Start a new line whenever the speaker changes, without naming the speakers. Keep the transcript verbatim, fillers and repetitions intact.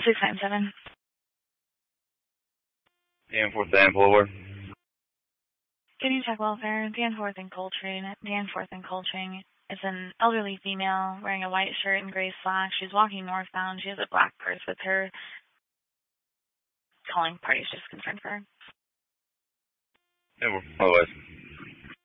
six nine seven.
Danforth, Dan Pullover.
Can you check welfare? Danforth and Coltrane. Danforth and Coltrane. It's an elderly female wearing a white shirt and gray slacks. She's walking northbound. She has a black purse with her. Calling parties just concerned for her.
Danforth, otherwise.